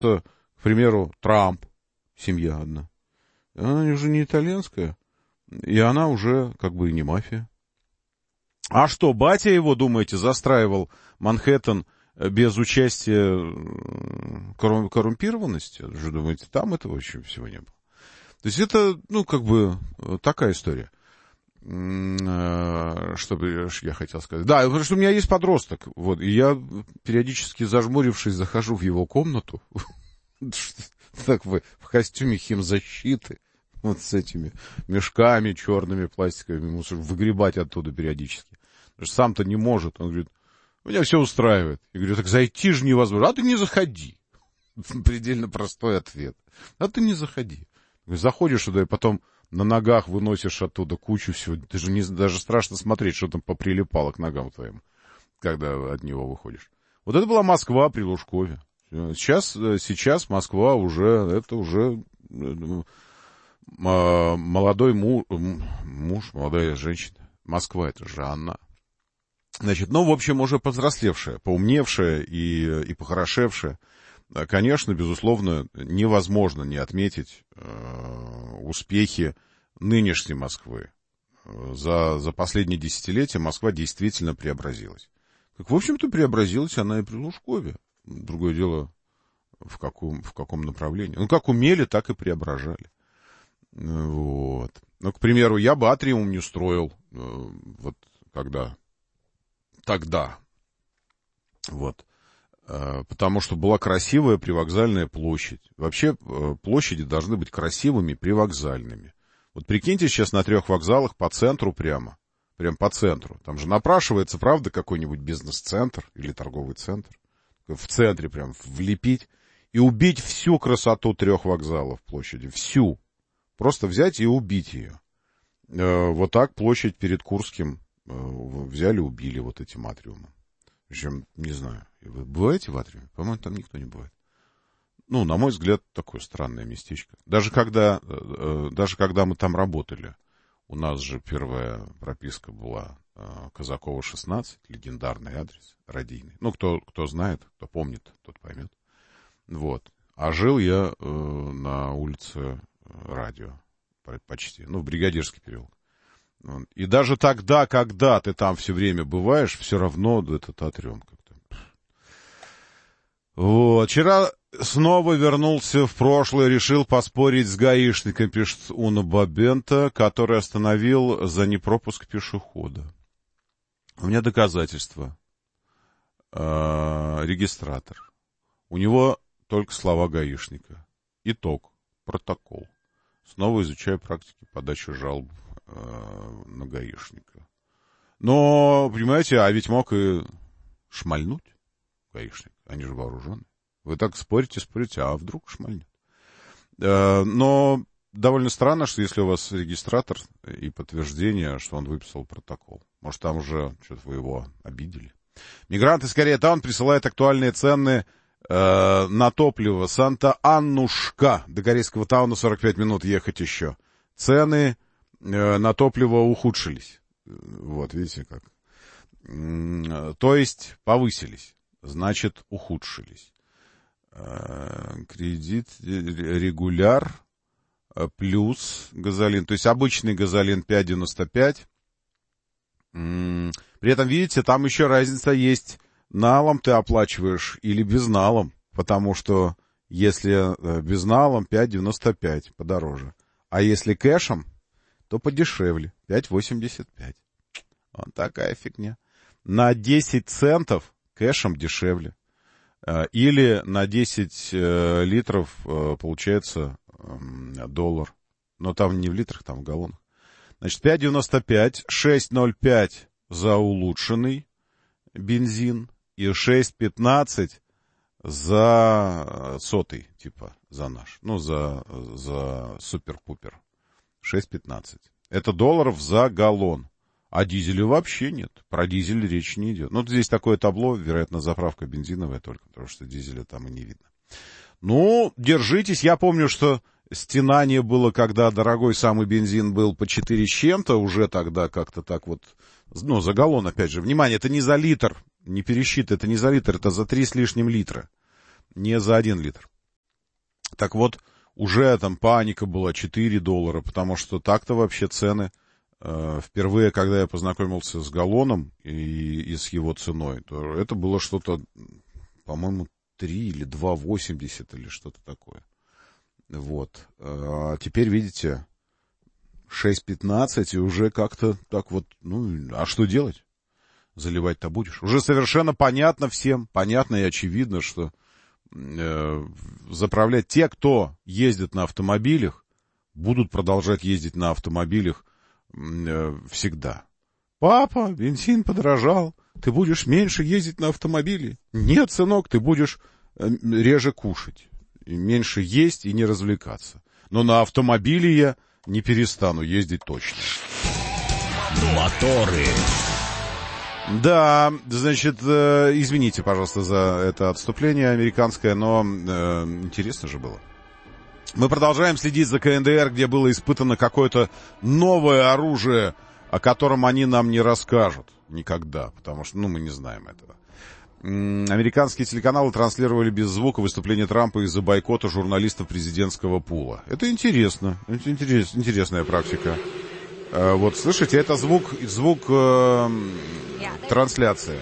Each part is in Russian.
К примеру, Трамп, семья одна. Она уже не итальянская, и она уже как бы и не мафия. А что, батя его, думаете, застраивал Манхэттен без участия коррумпированности? Вы думаете, там этого еще всего не было? То есть это, ну, как бы, такая история. Что бы я хотел сказать? Да, потому что у меня есть подросток, вот, и я периодически, зажмурившись, захожу в его комнату, так в костюме химзащиты, вот с этими мешками черными, пластиковыми, мусор, выгребать оттуда периодически. Потому что сам-то не может. Он говорит, меня все устраивает. Я говорю, так зайти же невозможно. А ты не заходи. Предельно простой ответ. А ты не заходи. Заходишь туда и потом на ногах выносишь оттуда кучу всего. Ты же даже страшно смотреть, что там поприлипало к ногам твоим, когда от него выходишь. Вот это была Москва при Лужкове. Сейчас Москва уже, это уже молодой муж, молодая женщина. Москва, это же она. Значит, ну, в общем, уже повзрослевшая, поумневшая и похорошевшая. Конечно, безусловно, невозможно не отметить успехи нынешней Москвы. За последние десятилетия Москва действительно преобразилась. Как, в общем-то, преобразилась она и при Лужкове. Другое дело, в каком направлении. Ну, как умели, так и преображали. Вот. Ну, к примеру, я бы Атриум не строил, вот, тогда. Вот. Потому что была красивая привокзальная площадь. Вообще, площади должны быть красивыми, привокзальными. Вот прикиньте сейчас на 3 вокзалах по центру прям по центру. Там же напрашивается, правда, какой-нибудь бизнес-центр или торговый центр. В центре прям влепить и убить всю красоту 3 вокзалов площади. Всю. Просто взять и убить ее. Вот так площадь перед Курским взяли, убили вот этим атриумом. Причем, не знаю, вы бываете в атриуме? По-моему, там никто не бывает. Ну, на мой взгляд, такое странное местечко. Даже когда мы там работали, у нас же первая прописка была Казакова, 16, легендарный адрес, радийный. Ну, кто знает, кто помнит, тот поймет. Вот. А жил я на улице Радио почти, в Бригадирский переулок. И даже тогда, когда ты там все время бываешь, все равно этот атриум как-то. Вот. Вчера снова вернулся в прошлое, решил поспорить с гаишником, пишет Уна Бабента, который остановил за непропуск пешехода. У меня доказательства. Регистратор. У него только слова гаишника. Итог. Протокол. Снова изучаю практики подачи жалоб на гаишника. Но, понимаете, а ведь мог и шмальнуть гаишник. Они же вооружены. Вы так спорите, а вдруг шмальнет. Но довольно странно, что если у вас регистратор и подтверждение, что он выписал протокол. Может, там уже что-то вы его обидели. Мигранты из Кореятаун присылают актуальные цены на топливо. Санта-Аннушка. До корейского тауна 45 минут ехать еще. Цены на топливо ухудшились. Вот, видите как. То есть повысились. Значит, ухудшились. Кредит, регуляр, плюс газолин. То есть обычный газолин 5,95. При этом, видите, там еще разница есть. Налом ты оплачиваешь или безналом. Потому что если безналом 5,95 подороже. А если кэшем, то подешевле. 5,85. Вот такая фигня. На 10 центов кэшем дешевле. Или на 10 литров получается $1. Но там не в литрах, там в галлонах. Значит, 5,95, 6,05 за улучшенный бензин и 6,15 за сотый, типа, за наш. Ну, за супер-пупер. 6,15. Это $1 за галлон. А дизеля вообще нет. Про дизель речь не идет. Ну, здесь такое табло, вероятно, заправка бензиновая только, потому что дизеля там и не видно. Ну, держитесь. Я помню, что стенание было, когда дорогой самый бензин был по 4 с чем-то, уже тогда как-то так вот, ну, за галлон, опять же. Внимание, это не за литр, не пересчитай, это не за литр, это за 3 с лишним литра, не за 1 литр. Так вот, уже там паника была, $4, потому что так-то вообще цены... Впервые, когда я познакомился с галлоном и с его ценой, то это было что-то, по-моему, 3 или 2,80 или что-то такое. Вот. А теперь, видите, 6,15, и уже как-то так вот, а что делать? Заливать-то будешь? Уже совершенно понятно всем, понятно и очевидно, что заправлять те, кто ездит на автомобилях, будут продолжать ездить на автомобилях всегда. Папа, бензин подорожал, ты будешь меньше ездить на автомобиле. Нет, сынок, ты будешь реже кушать, меньше есть и не развлекаться. Но на автомобиле я не перестану ездить точно. Моторы. Да, значит, извините, пожалуйста, за это отступление американское, но интересно же было. Мы продолжаем следить за КНДР, где было испытано какое-то новое оружие, о котором они нам не расскажут никогда, потому что, мы не знаем этого. Американские телеканалы транслировали без звука выступление Трампа из-за бойкота журналистов президентского пула. Это интересно, это интересная практика. Вот, слышите, это звук трансляции.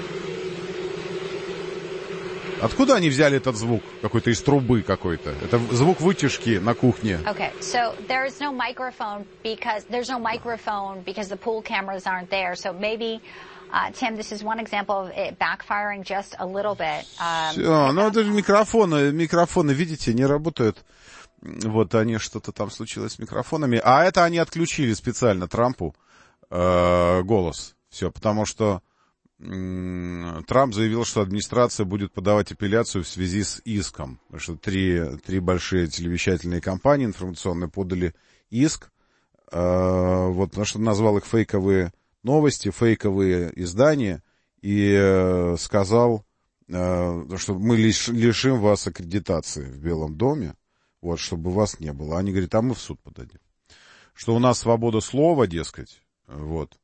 Откуда они взяли этот звук? Какой-то из трубы какой-то. Это звук вытяжки на кухне. Okay, so there's no microphone because the pool cameras aren't there. So maybe, Tim, this is one example of it backfiring just a little bit. Все, это же микрофоны, видите, не работают. Вот они, что-то там случилось с микрофонами. А это они отключили специально Трампу голос. Все, потому что Трамп заявил, что администрация будет подавать апелляцию в связи с иском. Потому что три большие телевещательные компании информационные подали иск, вот, потому что назвал их фейковые новости, фейковые издания, и сказал, что мы лишим вас аккредитации в Белом доме, вот, чтобы вас не было. Они говорят, а мы в суд подадим. Что у нас свобода слова, дескать, вот.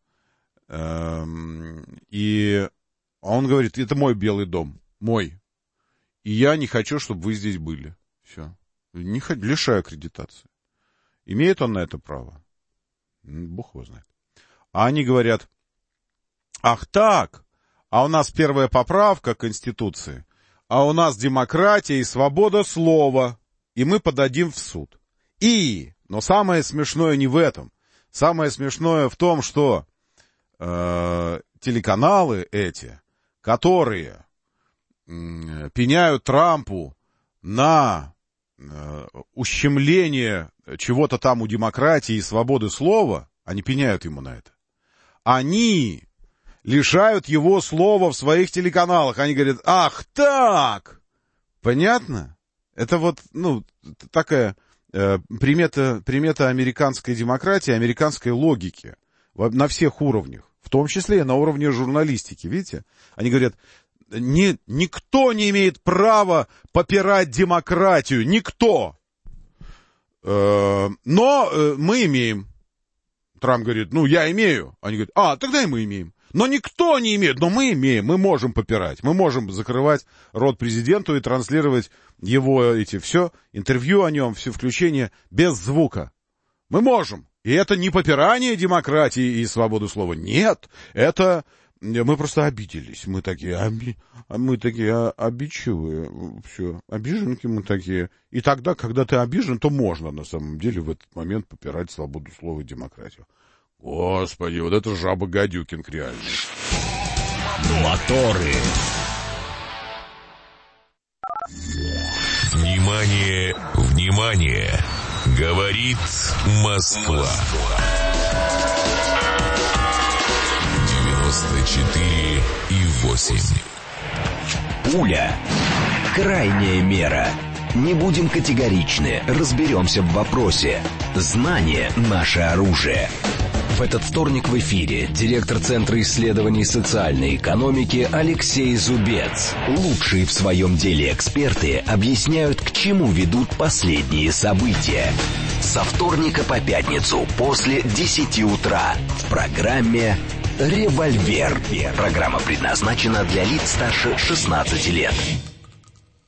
И он говорит, это мой Белый дом, мой. И я не хочу, чтобы вы здесь были. Все. Лишаю аккредитации. Имеет он на это право? Бог его знает. А они говорят, ах так, а у нас первая поправка Конституции, а у нас демократия и свобода слова, и мы подадим в суд. Но самое смешное не в этом. Самое смешное в том, что телеканалы эти, которые пеняют Трампу на ущемление чего-то там у демократии и свободы слова, они пеняют ему на это. Они лишают его слова в своих телеканалах. Они говорят, ах так! Понятно? Это вот, такая примета американской демократии, американской логики на всех уровнях. В том числе и на уровне журналистики, видите? Они говорят, никто не имеет права попирать демократию, никто. Но мы имеем. Трамп говорит, я имею. Они говорят, тогда и мы имеем. Но никто не имеет, но мы имеем, мы можем попирать. Мы можем закрывать рот президенту и транслировать его все, интервью о нем, все включения без звука. Мы можем. И это не попирание демократии и свободы слова. Нет, это мы просто обиделись. Мы такие обидчивые. Все, обиженки мы такие. И тогда, когда ты обижен, то можно на самом деле в этот момент попирать свободу слова и демократию. Господи, вот это жаба гадюкинг реально. Моторы. Внимание, внимание! Говорит Москва. 94,8. Пуля. Крайняя мера. Не будем категоричны, разберемся в вопросе. Знание – наше оружие. В этот вторник в эфире директор Центра исследований социальной экономики Алексей Зубец. Лучшие в своем деле эксперты объясняют, к чему ведут последние события. Со вторника по пятницу после 10 утра в программе «Револьвер». Программа предназначена для лиц старше 16 лет.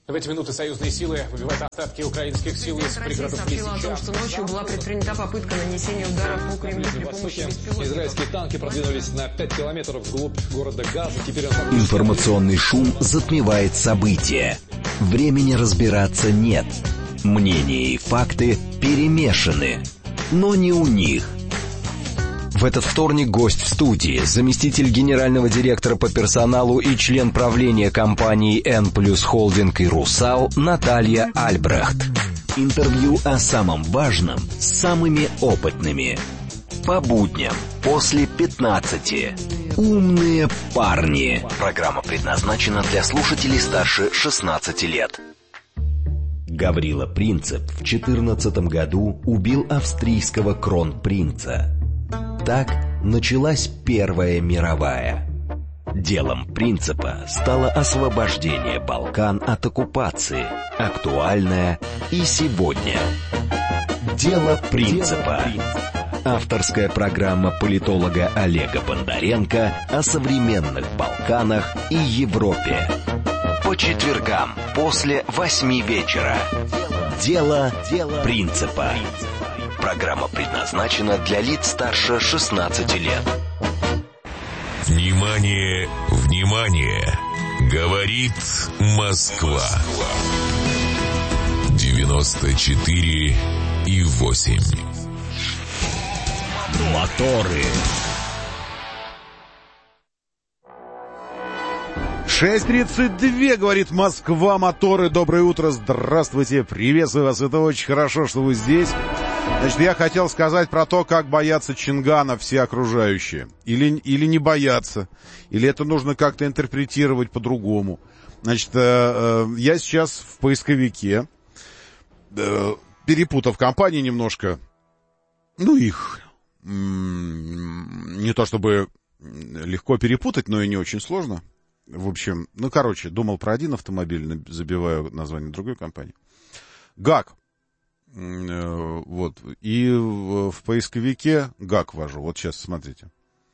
В эти минуты союзные силы выбивают остатки украинских сил из пригородов сообщила о том, что ночью была предпринята попытка нанесения удара по Кремлю при помощи беспилотников. Израильские танки продвинулись на 5 километров вглубь города Газа. Теперь Информационный шум затмевает события. Времени разбираться нет. Мнения и факты перемешаны. Но не у них. В этот вторник гость в студии, заместитель генерального директора по персоналу и член правления компании N+ Холдинг и Русал Наталья Альбрехт. Интервью о самом важном с самыми опытными. По будням после 15. Умные парни. Программа предназначена для слушателей старше 16 лет. Гаврила Принцип в 14 году убил австрийского кронпринца. Так началась Первая мировая. Делом Принципа стало освобождение Балкан от оккупации, актуальное и сегодня. Дело Принципа. Авторская программа политолога Олега Бондаренко о современных Балканах и Европе. По четвергам после 8 вечера. Дело Принципа. Программа предназначена для лиц старше 16 лет. Внимание, внимание! Говорит Москва. 94,8. Моторы. 6:32, говорит Москва, моторы. Доброе утро, здравствуйте, приветствую вас. Это очень хорошо, что вы здесь. Значит, я хотел сказать про то, как боятся Чингана все окружающие. Или не боятся. Или это нужно как-то интерпретировать по-другому. Значит, я сейчас в поисковике, перепутав компании немножко, ну, их не то чтобы легко перепутать, но и не очень сложно. В общем, думал про один автомобиль, забиваю название другой компании. ГАК. Вот. И в поисковике ГАК ввожу. Вот сейчас, смотрите.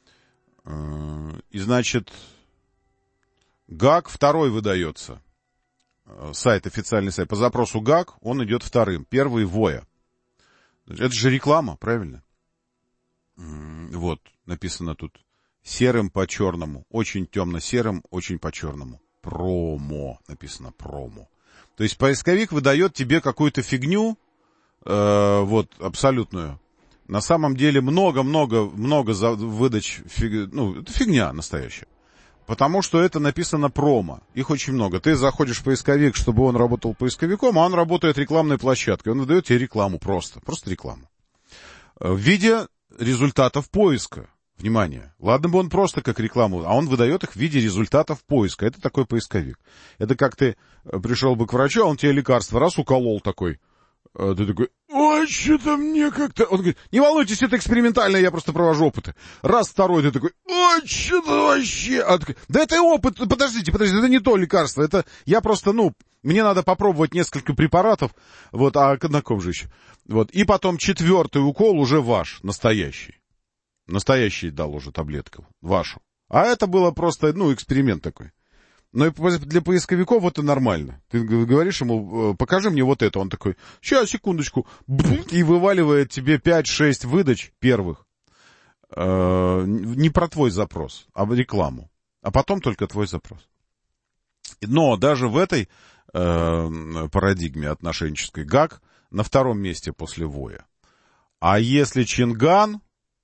И, значит, ГАК второй выдается. Сайт, официальный сайт. По запросу ГАК он идет вторым. Первый ВОЯ. Это же реклама, правильно? Вот, написано тут. Серым по черному. Очень темно-серым, очень по черному. Промо. Написано промо. То есть поисковик выдает тебе какую-то фигню, вот, абсолютную. На самом деле много выдач, это фигня настоящая. Потому что это написано промо. Их очень много. Ты заходишь в поисковик, чтобы он работал поисковиком, а он работает рекламной площадкой. Он выдает тебе рекламу просто рекламу. В виде результатов поиска. Внимание. Ладно бы он просто как рекламу, а он выдает их в виде результатов поиска. Это такой поисковик. Это как ты пришел бы к врачу, а он тебе лекарство раз уколол такой. Ты такой, ой, что-то мне как-то... Он говорит, не волнуйтесь, это экспериментально, я просто провожу опыты. Раз, второй, ты такой, ой, что-то вообще... Да это опыт, подождите, это не то лекарство, это я просто, мне надо попробовать несколько препаратов, вот, а на ком же еще? Вот, и потом 4-й укол уже ваш, настоящий. Настоящий дал уже таблетку, вашу. А это было просто, эксперимент такой. Но и для поисковиков это нормально. Ты говоришь ему, покажи мне вот это. Он такой, сейчас, секундочку. И вываливает тебе 5-6 выдач первых. Не про твой запрос, а рекламу. А потом только твой запрос. Но даже в этой парадигме отношенческой ГАК на втором месте после ВОЯ. А если Чинган...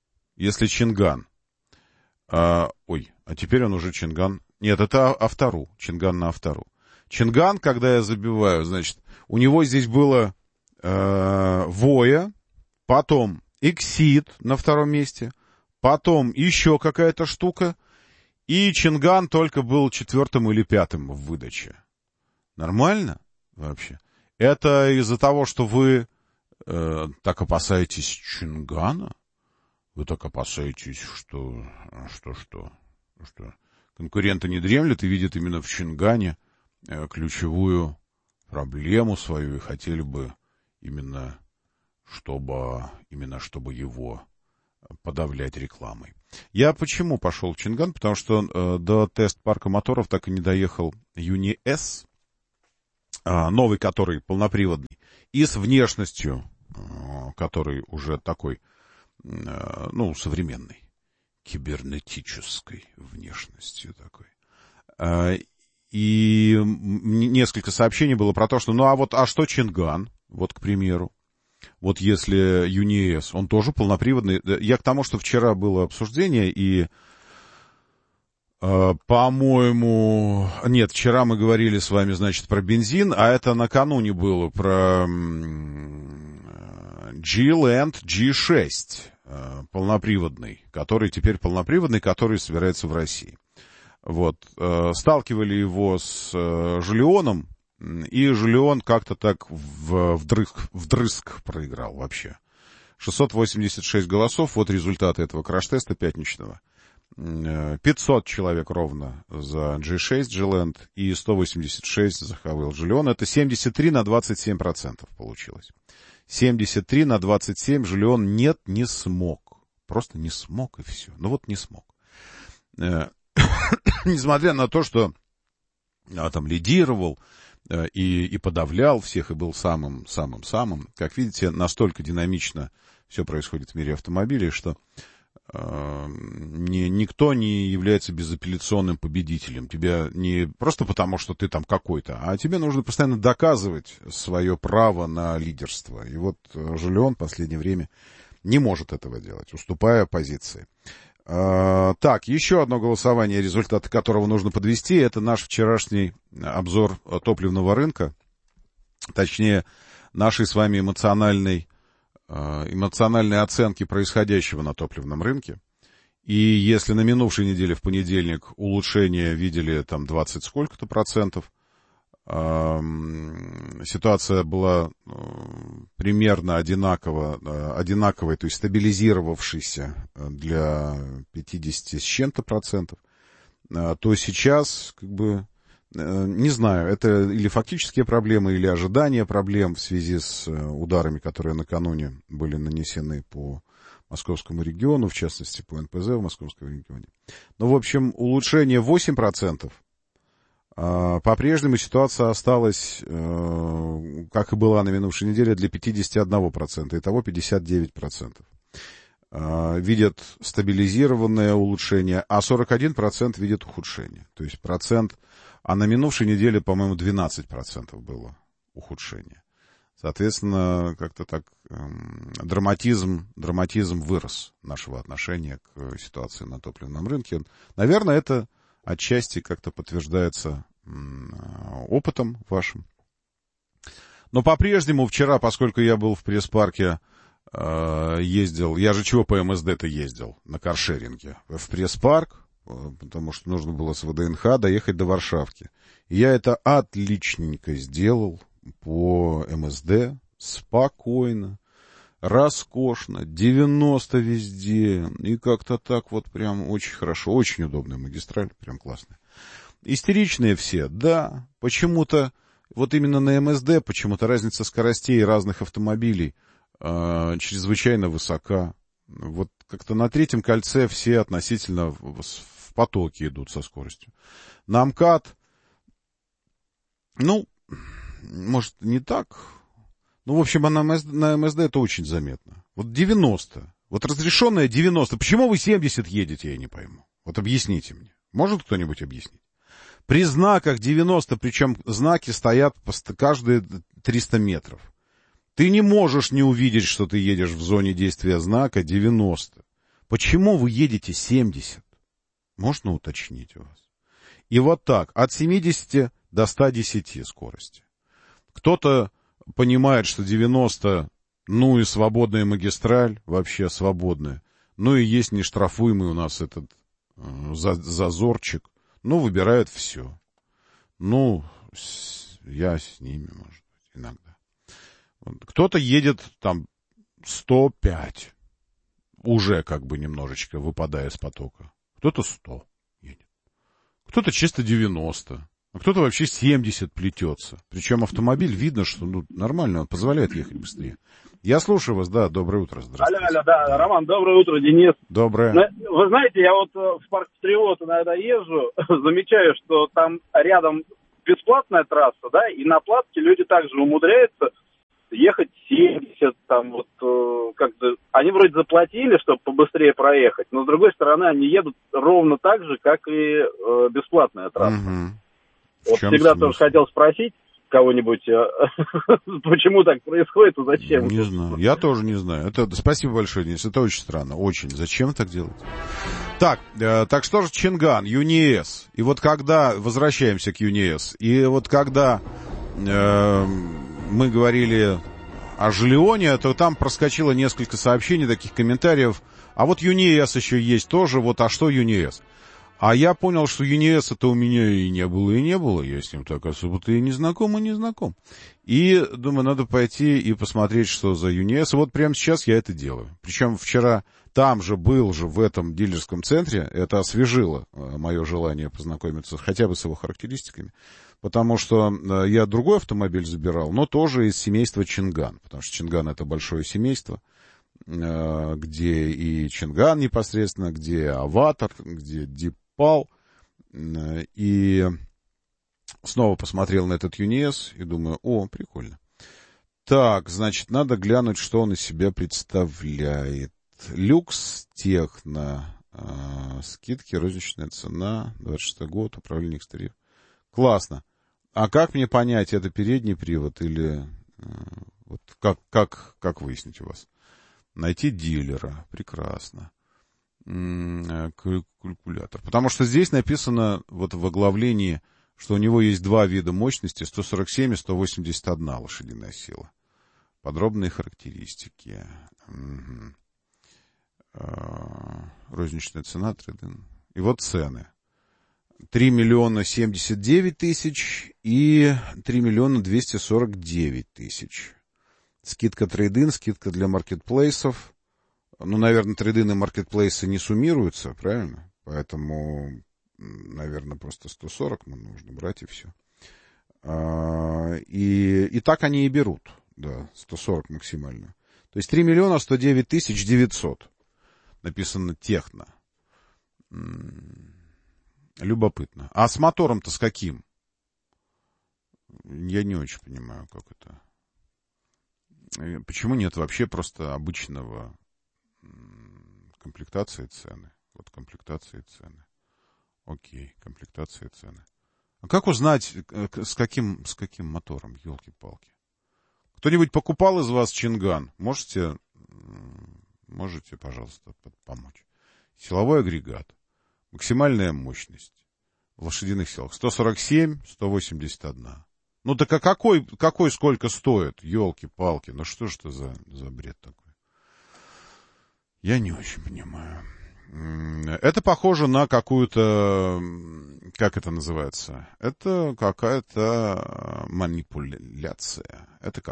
а теперь он уже Чинган... Нет, это Автору. Чинган на Автору. Чинган, когда я забиваю, значит, у него здесь было ВОЯ, потом Exit на втором месте, потом еще какая-то штука, и Чинган только был 4-м или 5-м в выдаче. Нормально вообще? Это из-за того, что вы так опасаетесь Чингана? Вы так опасаетесь, что... Конкуренты не дремлют и видят именно в Чингане ключевую проблему свою и хотели бы именно чтобы его подавлять рекламой. Я почему пошел в Чинган? Потому что до тест-парка моторов так и не доехал Юни-С. новый, который полноприводный, и с внешностью, который уже такой, современной, кибернетической внешностью такой. И несколько сообщений было про то, что, а что Чинган, вот, к примеру, вот если ЮНИЭС, он тоже полноприводный. Я к тому, что вчера было обсуждение, и, по-моему, нет, вчера мы говорили с вами, значит, про бензин, а это накануне было про G-Land G6, полноприводный, который теперь полноприводный, который собирается в России. Вот, сталкивали его с Жулионом, и Жулион как-то так вдрызг проиграл вообще. 686 голосов, вот результаты этого краш-теста пятничного. 500 человек ровно за G6 G-Land и 186 за Хавейл Жулион. Это 73 на 27% получилось. 73 на 27 Жулион не смог. Просто не смог, и все. Не смог. Несмотря на то, что там лидировал и подавлял всех, и был самым-самым-самым. Как видите, настолько динамично все происходит в мире автомобилей, что никто не является безапелляционным победителем. Тебя не просто потому, что ты там какой-то, а тебе нужно постоянно доказывать свое право на лидерство. И вот Жулион в последнее время не может этого делать, уступая позиции. Так, еще одно голосование, результаты которого нужно подвести, это наш вчерашний обзор топливного рынка, точнее, нашей с вами эмоциональной оценки происходящего на топливном рынке. И если на минувшей неделе в понедельник улучшение видели там 20 сколько-то процентов, ситуация была примерно одинаковой, то есть стабилизировавшейся для 50 с чем-то процентов, то сейчас, не знаю, это или фактические проблемы, или ожидание проблем в связи с ударами, которые накануне были нанесены по московскому региону, в частности, по НПЗ в московском регионе. В общем, улучшение 8%. По-прежнему ситуация осталась, как и была на минувшей неделе, для 51%. Итого 59%. Видят стабилизированное улучшение, а 41% видят ухудшение. То есть а на минувшей неделе, по-моему, 12% было ухудшение. Соответственно, как-то так драматизм вырос нашего отношения к ситуации на топливном рынке. Наверное, это отчасти как-то подтверждается опытом вашим. Но по-прежнему вчера, поскольку я был в пресс-парке, ездил, я же чего по МСД-то ездил? На каршеринге. В пресс-парк, потому что нужно было с ВДНХ доехать до Варшавки. И я это отличненько сделал по МСД, спокойно, роскошно, 90 везде, и как-то так вот прям очень хорошо, очень удобная магистраль, прям классная. Истеричные все, да, почему-то, вот именно на МСД, почему-то разница скоростей разных автомобилей чрезвычайно высока. Вот как-то на третьем кольце все относительно в потоке идут со скоростью. На МКАД, может, не так. В общем, на МСД это очень заметно. Вот 90. Вот разрешенное 90. Почему вы 70 едете, я не пойму. Вот объясните мне. Может кто-нибудь объяснить? При знаках 90, причем знаки стоят каждые 300 метров. Ты не можешь не увидеть, что ты едешь в зоне действия знака 90. Почему вы едете 70? Можно уточнить у вас? И вот так, от 70 до 110 скорости. Кто-то понимает, что 90, и свободная магистраль, вообще свободная. И есть нештрафуемый у нас этот зазорчик. Выбирают все. Я с ними, может быть, иногда. Кто-то едет там 105, уже немножечко выпадая из потока. Кто-то 100 едет. Кто-то чисто 90. А кто-то вообще 70 плетется. Причем автомобиль видно, что нормально, он позволяет ехать быстрее. Я слушаю вас, да, доброе утро, здравствуйте. Алло, да, Роман, доброе утро, Денис. Доброе. Вы знаете, я вот в парк Патриот иногда езжу, замечаю, что там рядом бесплатная трасса, да, и на платке люди также умудряются ехать 70, там вот как-то... Они вроде заплатили, чтобы побыстрее проехать, но с другой стороны они едут ровно так же, как и бесплатная трасса. Вот всегда смысл? тоже хотел спросить кого-нибудь, почему так происходит и зачем. Не знаю, я тоже не знаю. Спасибо большое, Денис, это очень странно, очень. Зачем так делать? Так что же Чинган, ЮНИЭС, и вот когда, возвращаемся к ЮНИЭС, и вот когда мы говорили о Жильоне, то там проскочило несколько сообщений, таких комментариев, а вот ЮНИЭС еще есть тоже, вот, а что ЮНИЭС? А я понял, что ЮНИЭС это у меня и не было, я с ним так особо-то и не знаком. И думаю, надо пойти и посмотреть, что за ЮНИЭС. И вот прямо сейчас я это делаю. Причем вчера там же был в этом дилерском центре, это освежило мое желание познакомиться хотя бы с его характеристиками, потому что я другой автомобиль забирал, но тоже из семейства Чинган, потому что Чинган это большое семейство, где и Чинган непосредственно, где Аватар, где Дипал, и снова посмотрел на этот ЮНИЭС и думаю, прикольно. Так, значит, надо глянуть, что он из себя представляет. Люкс Техно, скидки, розничная цена, 26 год, управление экстерьер. Классно. А как мне понять, это передний привод или вот как выяснить у вас? Найти дилера. Прекрасно. Калькулятор. Потому что здесь написано вот в оглавлении, что у него есть два вида мощности, 147 и 181 лошадиная сила. Подробные характеристики. Розничная цена, трейд-ин. И вот цены. 3 миллиона 79 тысяч и 3 миллиона 249 тысяч. Скидка трейд-ин, скидка для маркетплейсов. Ну, наверное, трейд-ин и маркетплейсы не суммируются, правильно? Поэтому, наверное, просто 140 нужно брать и все. И так они и берут. Да, 140 максимально. То есть 3 миллиона 109 тысяч 900. Написано техно. Любопытно. А с мотором-то с каким? Я не очень понимаю, как это. Почему нет вообще просто обычного комплектации цены? Вот комплектации цены. Окей, комплектация цены. А как узнать, с каким мотором, елки-палки? Кто-нибудь покупал из вас Чинган? Можете, пожалуйста, помочь? Силовой агрегат. Максимальная мощность в лошадиных силах. 147, 181. Ну так а какой сколько стоит? Ёлки-палки. Ну что ж это за бред такой? Я не очень понимаю. Это похоже на какую-то... Как это называется? Это какая-то манипуляция.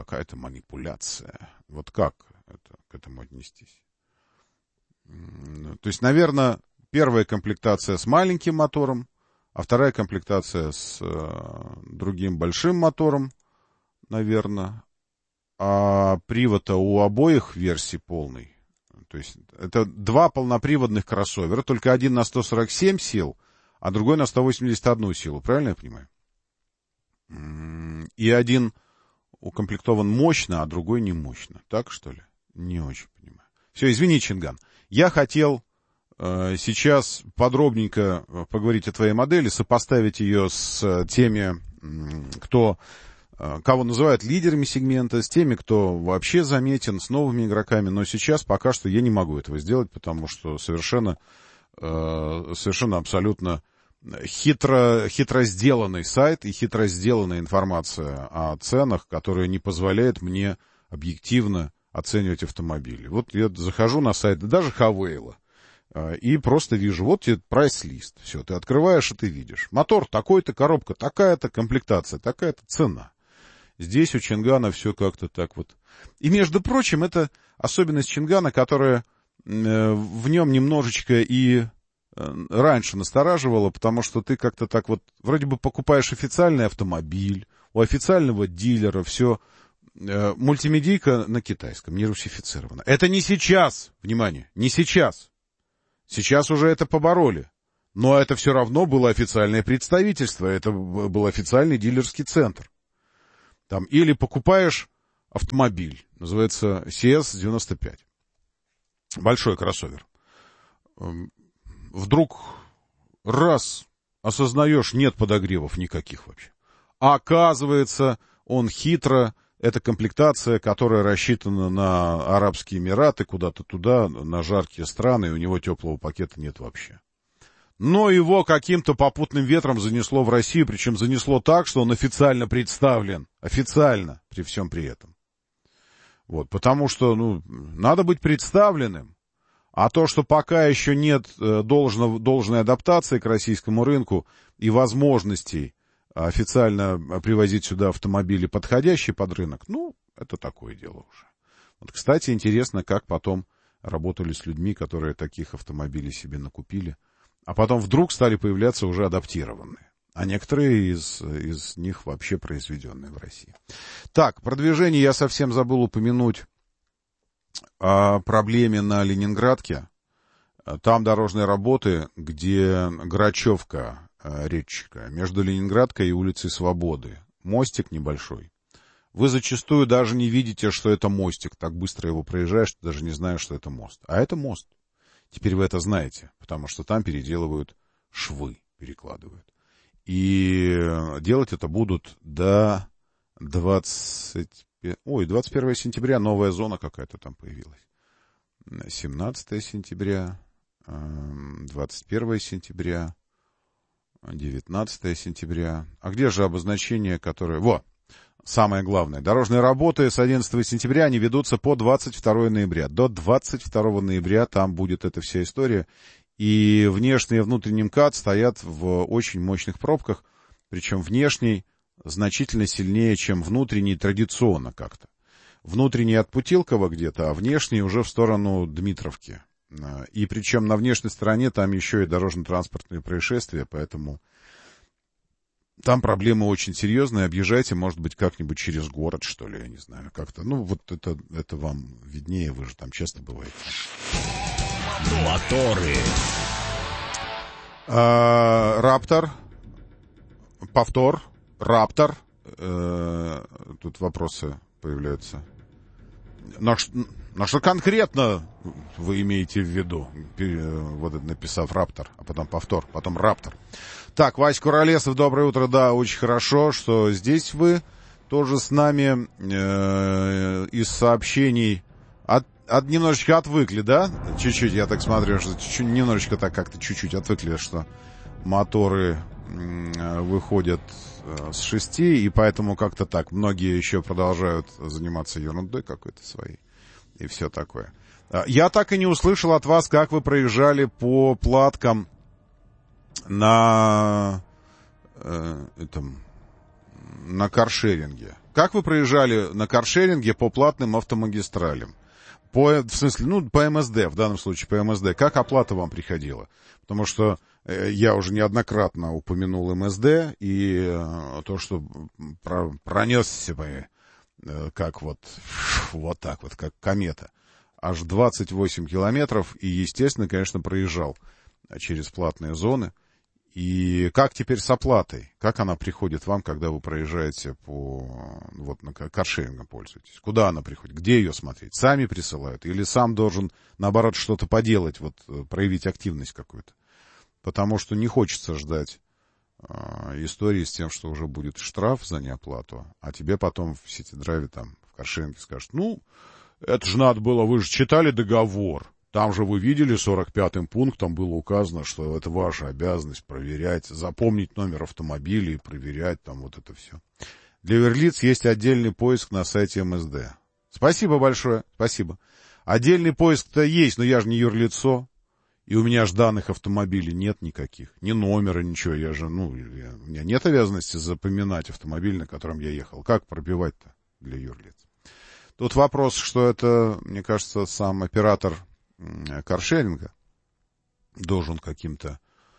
Вот как к этому отнестись? То есть, наверное, первая комплектация с маленьким мотором, а вторая комплектация с другим большим мотором, наверное. А привод-то у обоих версий полный. То есть это два полноприводных кроссовера, только один на 147 сил, а другой на 181 силу. Правильно я понимаю? И один укомплектован мощно, а другой не мощно. Так, что ли? Не очень понимаю. Все, извини, Чинган. Я хотел сейчас подробненько поговорить о твоей модели, сопоставить ее с теми, кого называют лидерами сегмента, с теми, кто вообще заметен, с новыми игроками. Но сейчас пока что я не могу этого сделать, потому что совершенно абсолютно хитро сделанный сайт и хитро сделанная информация о ценах, которая не позволяет мне объективно оценивать автомобили. Вот я захожу на сайт, даже Хавейла, и просто вижу, вот тебе прайс-лист. Все, ты открываешь, и ты видишь. Мотор такой-то, коробка такая-то, комплектация такая-то, цена. Здесь у Чингана все как-то так вот. И, между прочим, это особенность Чингана, которая в нем немножечко и раньше настораживала, потому что ты как-то так вот вроде бы покупаешь официальный автомобиль, у официального дилера все мультимедийка на китайском, не русифицировано. Это не сейчас, внимание, не сейчас. Сейчас уже это побороли. Но это все равно было официальное представительство, это был официальный дилерский центр. Там, или покупаешь автомобиль, называется CS-95. Большой кроссовер. Вдруг раз осознаешь, нет подогревов никаких вообще. А оказывается, он хитро, это комплектация, которая рассчитана на Арабские Эмираты, куда-то туда, на жаркие страны, и у него теплого пакета нет вообще. Но его каким-то попутным ветром занесло в Россию, причем занесло так, что он официально представлен. Официально, при всем при этом. Вот, потому что, надо быть представленным. А то, что пока еще нет должной адаптации к российскому рынку и возможностей официально привозить сюда автомобили, подходящие под рынок, это такое дело уже. Вот, кстати, интересно, как потом работали с людьми, которые таких автомобилей себе накупили, а потом вдруг стали появляться уже адаптированные. А некоторые из них вообще произведенные в России. Так, продвижение я совсем забыл упомянуть о проблеме на Ленинградке. Там дорожные работы, где Грачевка, речка, между Ленинградкой и улицей Свободы. Мостик небольшой. Вы зачастую даже не видите, что это мостик. Так быстро его проезжаешь, что даже не знаешь, что это мост. А это мост. Теперь вы это знаете, потому что там переделывают швы, перекладывают. И делать это будут до 21 сентября. Новая зона какая-то там появилась. 17 сентября, 21 сентября, 19 сентября. А где же обозначение, которое... Самое главное. Дорожные работы с 11 сентября, они ведутся по 22 ноября. До 22 ноября там будет эта вся история. И внешний и внутренний МКАД стоят в очень мощных пробках. Причем внешний значительно сильнее, чем внутренний традиционно как-то. Внутренний от Путилкова где-то, а внешний уже в сторону Дмитровки. И причем на внешней стороне там еще и дорожно-транспортные происшествия, поэтому... Там проблемы очень серьезные. Объезжайте, может быть, как-нибудь через город, что ли, я не знаю, как-то. Это вам виднее, вы же там часто бываете. Моторы. Раптор. Повтор. Раптор. Тут вопросы появляются. На что конкретно вы имеете в виду? Вот это написав Раптор, а потом повтор, потом Раптор. Так, Вась Куролесов, доброе утро. Да, очень хорошо, что здесь вы тоже с нами из сообщений немножечко отвыкли, да? Чуть-чуть, я так смотрю, что немножечко так как-то чуть-чуть отвыкли, что моторы выходят с 6, и поэтому как-то так. Многие еще продолжают заниматься ерундой какой-то своей. И все такое. Я так и не услышал от вас, как вы проезжали по платкам на каршеринге. Как вы проезжали на каршеринге по платным автомагистралям? По МСД, в данном случае по МСД. Как оплата вам приходила? Потому что я уже неоднократно упомянул МСД, и то, что пронесся бы, как вот так вот, как комета, аж 28 километров, и, естественно, конечно, проезжал через платные зоны. И как теперь с оплатой? Как она приходит вам, когда вы проезжаете на каршерингом пользуетесь? Куда она приходит? Где ее смотреть? Сами присылают? Или сам должен, наоборот, что-то поделать, проявить активность какую-то? Потому что не хочется ждать истории с тем, что уже будет штраф за неоплату, а тебе потом в сити-драйве там в каршеринге скажут, это же надо было, вы же читали договор. Там же вы видели, 45-м пунктом было указано, что это ваша обязанность проверять, запомнить номер автомобиля и проверять там вот это все. Для юрлиц есть отдельный поиск на сайте МСД. Спасибо большое, спасибо. Отдельный поиск-то есть, но я же не юрлицо, и у меня же данных автомобилей нет никаких, ни номера, ничего. У меня нет обязанности запоминать автомобиль, на котором я ехал. Как пробивать-то для юрлиц? Тут вопрос, что это, мне кажется, сам оператор каршеринга должен каким-то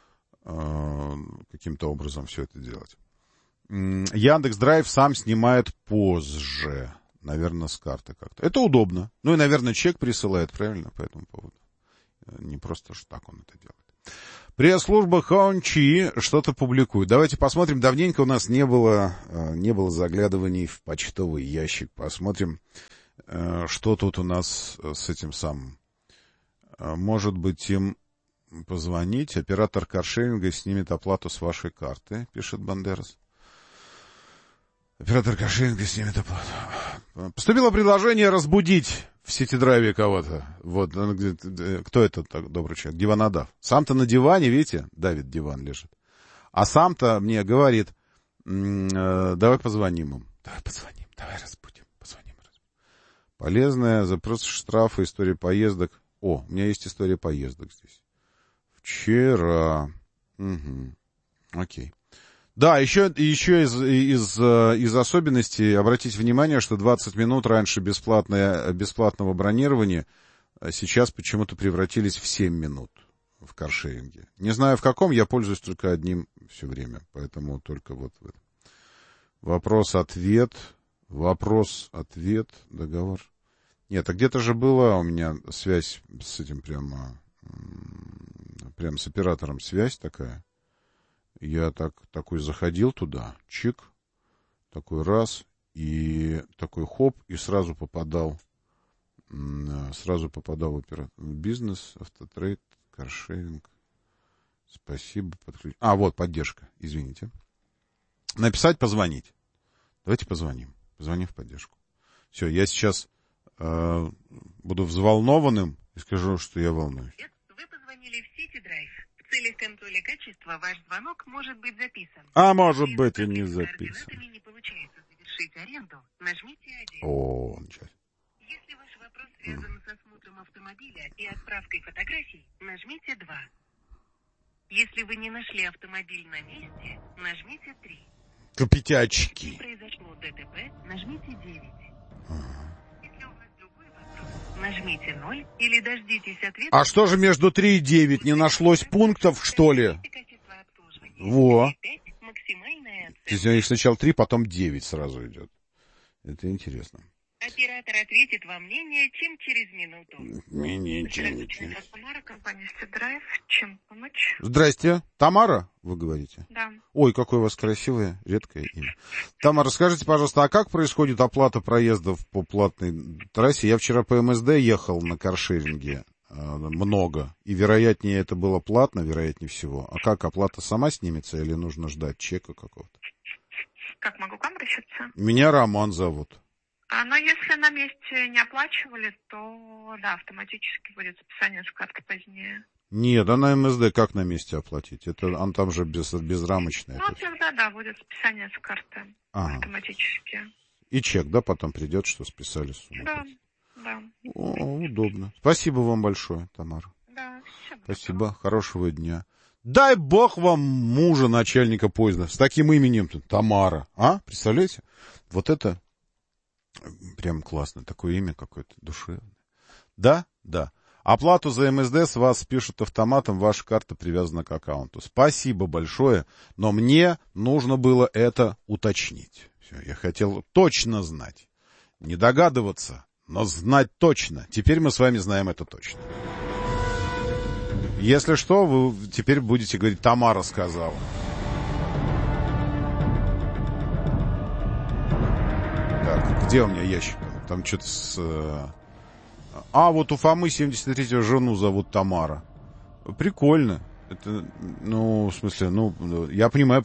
образом все это делать. Яндекс.Драйв сам снимает позже, наверное, с карты как-то. Это удобно. И, наверное, чек присылает, правильно, по этому поводу. Не просто ж так он это делает. Пресс-служба Хончи что-то публикует. Давайте посмотрим. Давненько у нас не было заглядываний в почтовый ящик. Посмотрим, что тут у нас с этим самым. Может быть, им позвонить. Оператор каршеринга снимет оплату с вашей карты, пишет Бандерас. Оператор каршеринга снимет оплату. Поступило предложение разбудить в сити-драйве кого-то. Вот, кто это, так, добрый человек? Диванодав. Сам-то на диване, видите, Давид диван лежит. А сам-то мне говорит, давай позвоним им. Давай позвоним, давай разбудим. Позвоним. Полезная, запрос штрафа, история поездок. О, у меня есть история поездок здесь. Вчера. Угу. Окей. Да, еще из особенностей обратите внимание, что 20 минут раньше бесплатного бронирования сейчас почему-то превратились в 7 минут в каршеринге. Не знаю в каком, я пользуюсь только одним все время, поэтому только вот в этом. Вопрос-ответ, договор. Нет, а где-то же была у меня связь с этим прям с оператором связь такая. Я такой заходил туда, чик, такой раз, и такой хоп, и сразу попадал в оператор. Бизнес, автотрейд, каршеринг. Спасибо. Вот, поддержка, извините. Написать, позвонить. Давайте позвоним. Позвоним в поддержку. Все, я сейчас буду взволнованным и скажу, что я волнуюсь. Вы позвонили в сити-драйв. В целях контроля качества ваш звонок может быть записан. А может быть и не записан. Если не получается завершить аренду, нажмите 1. О, ничего. Если ваш вопрос связан с осмотром автомобиля и отправкой фотографий, нажмите 2. Если вы не нашли автомобиль на месте, нажмите 3. Копетячки. Если произошло ДТП, нажмите 9. Если у вас другой вопрос, нажмите 0 или дождитесь ответа. А что же между 3 и 9? Не нашлось пунктов, что ли? Во. То есть сначала 3, потом 9 сразу идет. Это интересно. Оператор ответит вам менее чем через минуту. Менее чем. Тамара, компания сити-драйв. Чем помочь? Здрасте. Тамара, вы говорите? Да. Ой, какое у вас красивое, редкое имя. Тамара, скажите, пожалуйста, а как происходит оплата проездов по платной трассе? Я вчера по МСД ехал на каршеринге много, и вероятнее это было платно, вероятнее всего. А как, оплата сама снимется или нужно ждать чека какого-то? Как могу к вам обращаться? Меня Роман зовут. Но если на месте не оплачивали, то да, автоматически будет списание с карты позднее. Нет, а на МСД как на месте оплатить? Это он там же безрамочный. Тогда да, будет списание с карты автоматически. И чек, да, потом придет, что списали сумму? Да. О, удобно. Спасибо вам большое, Тамара. Да, спасибо, хорошего дня. Дай бог вам мужа начальника поезда с таким именем Тамара. Представляете? Вот это прям классно. Такое имя какое-то душевное. Да. Оплату за МСД с вас спишут автоматом, ваша карта привязана к аккаунту. Спасибо большое, но мне нужно было это уточнить. Все, я хотел точно знать. Не догадываться, но знать точно. Теперь мы с вами знаем это точно. Если что, вы теперь будете говорить, Тамара сказала. Так, где у меня ящик? Там что-то с... вот у Фомы 73-го жену зовут Тамара. Прикольно. Это, в смысле, я понимаю,